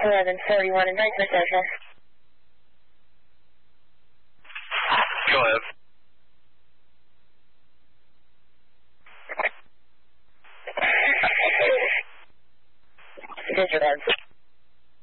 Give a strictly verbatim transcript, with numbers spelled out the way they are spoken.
eleven forty-one and break for social. Go ahead. Disregard.